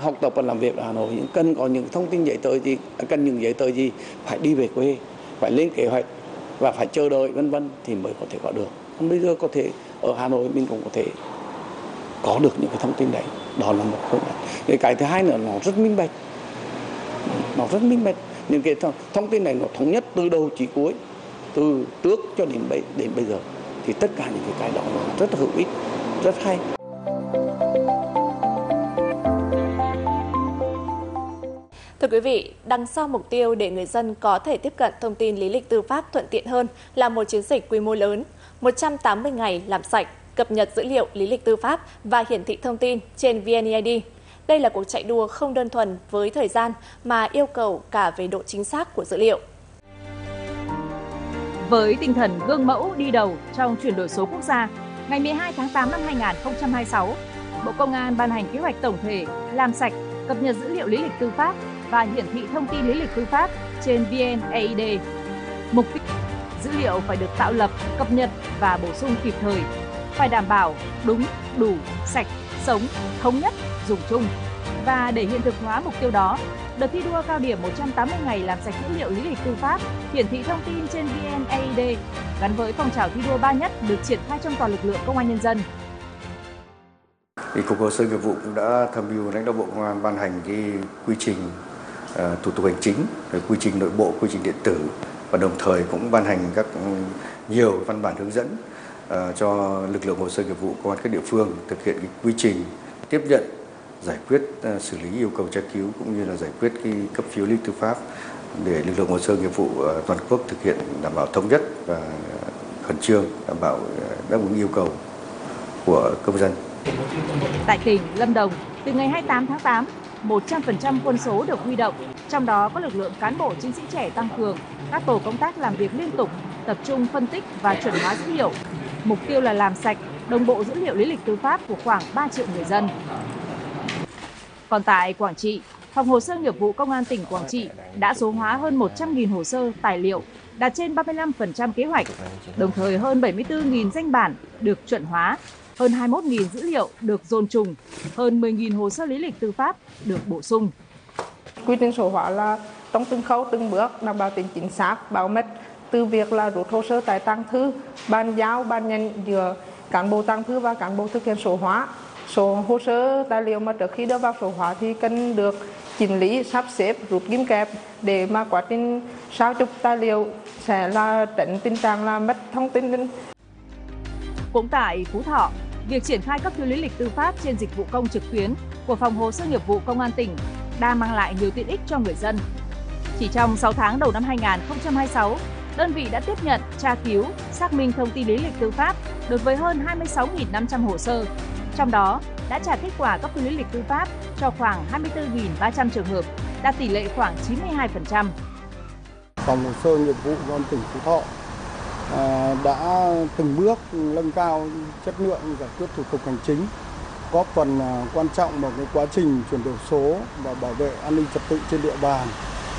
học tập và làm việc ở Hà Nội, nhưng cần có những thông tin giấy tờ gì, cần những giấy tờ gì phải đi về quê, phải lên kế hoạch và phải chờ đợi vân vân thì mới có thể có được. Còn bây giờ có thể ở Hà Nội mình cũng có thể có được những cái thông tin đấy, đó là một phương diện. Cái thứ hai nữa, nó rất minh bạch, những cái thông tin này nó thống nhất từ đầu chí cuối, từ trước cho đến bây giờ, thì tất cả những cái đó nó rất là hữu ích, rất hay. Thưa quý vị, đằng sau mục tiêu để người dân có thể tiếp cận thông tin lý lịch tư pháp thuận tiện hơn là một chiến dịch quy mô lớn, 180 ngày làm sạch, cập nhật dữ liệu lý lịch tư pháp và hiển thị thông tin trên VNeID. Đây là cuộc chạy đua không đơn thuần với thời gian mà yêu cầu cả về độ chính xác của dữ liệu. Với tinh thần gương mẫu đi đầu trong chuyển đổi số quốc gia, ngày 12 tháng 8 năm 2026, Bộ Công an ban hành kế hoạch tổng thể làm sạch, cập nhật dữ liệu lý lịch tư pháp và hiển thị thông tin lý lịch tư pháp trên VNeID. Mục đích dữ liệu phải được tạo lập, cập nhật và bổ sung kịp thời, phải đảm bảo đúng, đủ, sạch, sống, thống nhất, dùng chung. Và để hiện thực hóa mục tiêu đó, đợt thi đua cao điểm 180 ngày làm sạch dữ liệu lý lịch tư pháp, hiển thị thông tin trên VNeID gắn với phong trào thi đua 3 nhất được triển khai trong toàn lực lượng Công an nhân dân. Cục Hồ sơ Nghiệp vụ cũng đã tham mưu lãnh đạo Bộ Công an ban hành cái quy trình thủ tục hành chính, quy trình nội bộ, quy trình điện tử, và đồng thời cũng ban hành nhiều văn bản hướng dẫn cho lực lượng hồ sơ nghiệp vụ công an các địa phương thực hiện cái quy trình tiếp nhận, giải quyết, xử lý yêu cầu tra cứu cũng như là giải quyết cái cấp phiếu lý lịch tư pháp để lực lượng hồ sơ nghiệp vụ toàn quốc thực hiện đảm bảo thống nhất và khẩn trương, đảm bảo đáp ứng yêu cầu của công dân. Tại tỉnh Lâm Đồng, từ ngày 28 tháng 8, 100% quân số được huy động, trong đó có lực lượng cán bộ chiến sĩ trẻ tăng cường, các tổ công tác làm việc liên tục, tập trung phân tích và chuẩn hóa dữ liệu. Mục tiêu là làm sạch, đồng bộ dữ liệu lý lịch tư pháp của khoảng 3 triệu người dân. Còn tại Quảng Trị, Phòng Hồ sơ Nghiệp vụ Công an tỉnh Quảng Trị đã số hóa hơn 100.000 hồ sơ, tài liệu, đạt trên 35% kế hoạch, đồng thời hơn 74.000 danh bản được chuẩn hóa, hơn 21.000 dữ liệu được dồn trùng, hơn 10.000 hồ sơ lý lịch tư pháp được bổ sung. Quy trình số hóa là trong từng khâu, từng bước đảm bảo tính chính xác, bảo mật, từ việc là rút hồ sơ tại tàng thư, bàn giao, ban nhận giữa cán bộ tàng thư và cán bộ thực hiện số hóa. Số hồ sơ tài liệu mà trước khi đưa vào số hóa thì cần được chỉnh lý, sắp xếp, rút ghim kẹp để mà quá trình sao chụp tài liệu sẽ là tránh tình trạng là mất thông tin. Cũng tại Phú Thọ, việc triển khai cấp phiếu lý lịch tư pháp trên dịch vụ công trực tuyến của Phòng Hồ sơ Nghiệp vụ Công an tỉnh đã mang lại nhiều tiện ích cho người dân. Chỉ trong 6 tháng đầu năm 2026, đơn vị đã tiếp nhận, tra cứu, xác minh thông tin lý lịch tư pháp đối với hơn 26.500 hồ sơ. Trong đó, đã trả kết quả cấp phiếu lý lịch tư pháp cho khoảng 24.300 trường hợp, đạt tỷ lệ khoảng 92%. Phòng Hồ sơ Nghiệp vụ Công an tỉnh Phú Thọ đã từng bước nâng cao chất lượng giải quyết thủ tục hành chính, góp phần quan trọng vào cái quá trình chuyển đổi số và bảo vệ an ninh trật tự trên địa bàn.